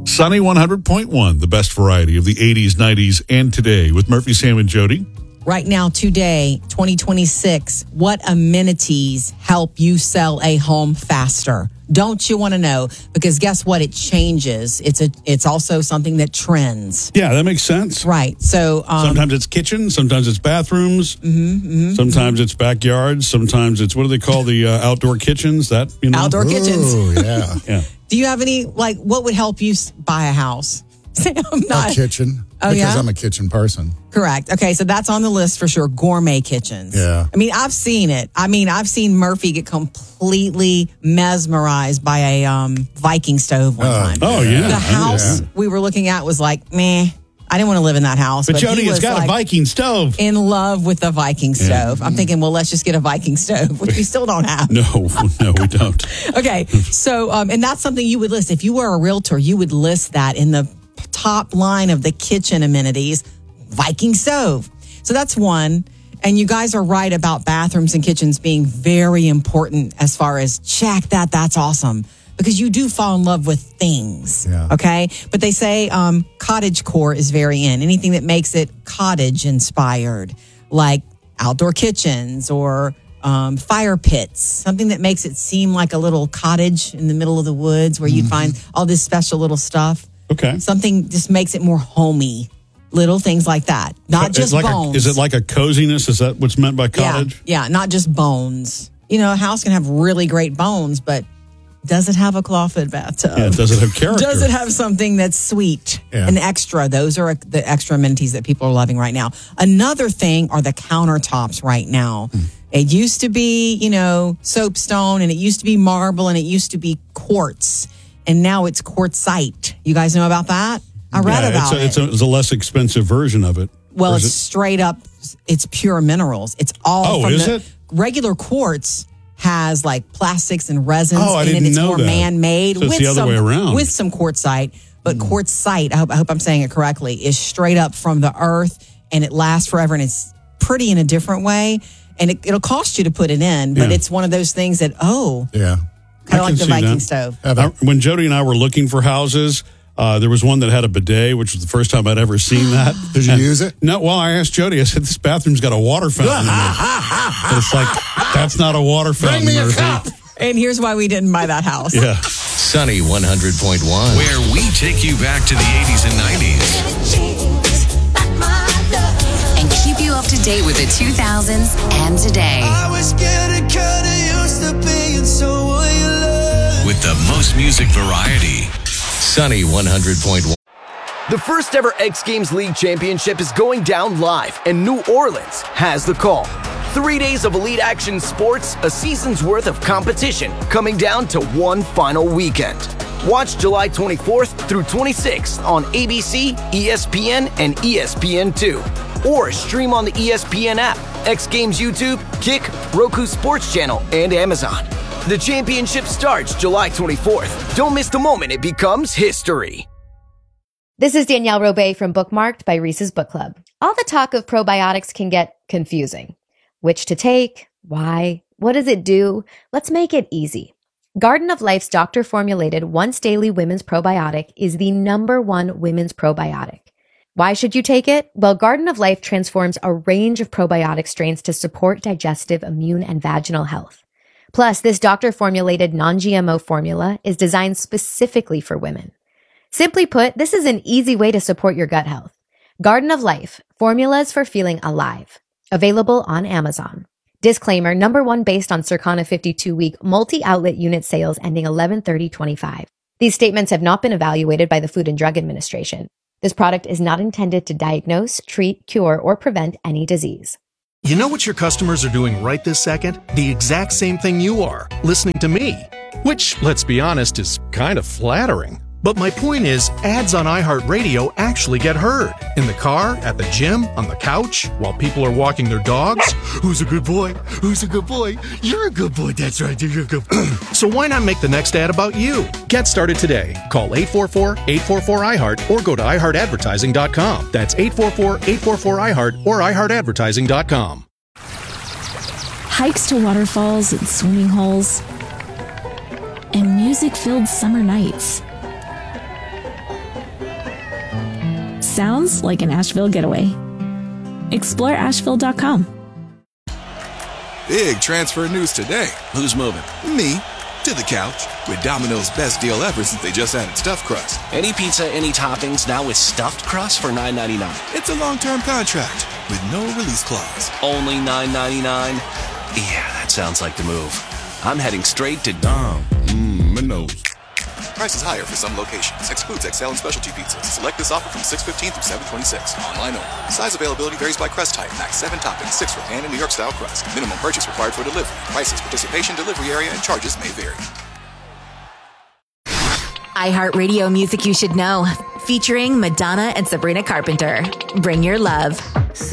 Sunny 100.1, the best variety of the 80s, 90s, and today with Murphy, Sam, and Jody. Right now, today, 2026, what amenities help you sell a home faster? Don't you want to know? Because guess what? It changes. It's also something that trends. Yeah, that makes sense. Right. So sometimes it's kitchen, sometimes it's bathrooms, sometimes it's backyards, sometimes it's, what do they call the outdoor kitchens? Outdoor kitchens. Oh, yeah. Yeah. Do you have any, what would help you buy a house? Sam, A kitchen. Oh, because yeah? I'm a kitchen person. Correct. Okay, so that's on the list for sure. Gourmet kitchens. Yeah. I mean, I've seen it. I've seen Murphy get completely mesmerized by a Viking stove one time. Oh, yeah. The house we were looking at was like, meh. I didn't want to live in that house. But he Jody, it's was got a Viking stove. in love with the Viking stove. I'm thinking, well, let's just get a Viking stove, which we still don't have. No, we don't. Okay, so, and that's something you would list. If you were a realtor, you would list that in the top line of the kitchen amenities, Viking stove. So that's one. And you guys are right about bathrooms and kitchens being very important as far as check that. That's awesome. Because you do fall in love with things. Yeah. Okay. But they say cottage core is very in. Anything that makes it cottage inspired, like outdoor kitchens or fire pits, something that makes it seem like a little cottage in the middle of the woods where you find all this special little stuff. Okay. Something just makes it more homey. Little things like that. Not just bones. Is it like a coziness? Is that what's meant by cottage? Yeah, not just bones. You know, a house can have really great bones, but does it have a clawfoot bathtub? Yeah, does it have character? Does it have something that's sweet and extra? Those are the extra amenities that people are loving right now. Another thing are the countertops right now. It used to be, soapstone, and it used to be marble, and it used to be quartz. And now it's quartzite. You guys know about that? I read about it. It's a less expensive version of it. Well, it's straight up, it's pure minerals. It's all from it? Regular quartz has like plastics and resins in it. It's more man-made so it's the other way around. With some quartzite. But quartzite, I hope I'm saying it correctly, is straight up from the earth, and it lasts forever, and it's pretty in a different way. And it'll cost you to put it in, but it's one of those things that, kind of like the Viking stove. When Jody and I were looking for houses, there was one that had a bidet, which was the first time I'd ever seen that. Did you use it? No. Well, I asked Jody, I said, this bathroom's got a water fountain in it. But it's like, that's not a water fountain, Bring me Murphy. a cup. And here's why we didn't buy that house. Yeah. Sunny 100.1, where we take you back to the 80s and 90s. And keep you up to date with the 2000s and today. I was getting kinda used to being someone you love. With the most music variety. Sunny 100.1. The first ever X Games League Championship is going down live, and New Orleans has the call. 3 days of elite action sports, a season's worth of competition, coming down to one final weekend. Watch July 24th through 26th on ABC, ESPN, and ESPN2. Or stream on the ESPN app, X Games YouTube, Kick, Roku Sports Channel, and Amazon. The championship starts July 24th. Don't miss the moment it becomes history. This is Danielle Robay from Bookmarked by Reese's Book Club. All the talk of probiotics can get confusing. Which to take? Why? What does it do? Let's make it easy. Garden of Life's doctor-formulated once-daily women's probiotic is the #1 women's probiotic. Why should you take it? Well, Garden of Life transforms a range of probiotic strains to support digestive, immune, and vaginal health. Plus, this doctor-formulated non-GMO formula is designed specifically for women. Simply put, this is an easy way to support your gut health. Garden of Life, formulas for feeling alive. Available on Amazon. Disclaimer, #1 based on Circana 52-week multi-outlet unit sales ending 11/30/25. These statements have not been evaluated by the Food and Drug Administration. This product is not intended to diagnose, treat, cure, or prevent any disease. You know what your customers are doing right this second? The exact same thing you are, listening to me. Which, let's be honest, is kind of flattering. But my point is, ads on iHeartRadio actually get heard. In the car, at the gym, on the couch, while people are walking their dogs. Who's a good boy? Who's a good boy? You're a good boy. That's right. You're a good boy. So why not make the next ad about you? Get started today. Call 844-844-iHeart or go to iHeartAdvertising.com. That's 844-844-iHeart or iHeartAdvertising.com. Hikes to waterfalls and swimming holes. And music-filled summer nights. sounds like an Asheville getaway. Explore Asheville.com. Big transfer news today. Who's moving? Me. To the couch. With Domino's best deal ever since they just added stuffed crust. Any pizza, any toppings, now with stuffed crust for $9.99. It's a long-term contract with no release clause. Only $9.99? Yeah, that sounds like the move. I'm heading straight to Domino's. Price is higher for some locations. Excludes XL and specialty pizzas. Select this offer from 6/15 through 7/26. Online only. Size availability varies by crust type. Max 7 toppings, 6 for pan and New York style crust. Minimum purchase required for delivery. Prices, participation, delivery area, and charges may vary. iHeartRadio Music You Should Know, featuring Madonna and Sabrina Carpenter. Bring your love.